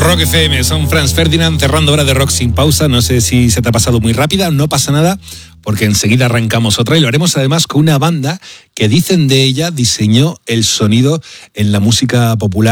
Rock FM, son Franz Ferdinand cerrando hora de rock sin pausa. No sé si se te ha pasado muy rápida, no pasa nada, porque enseguida arrancamos otra y lo haremos además con una banda que dicen de ella diseñó el sonido en la música popular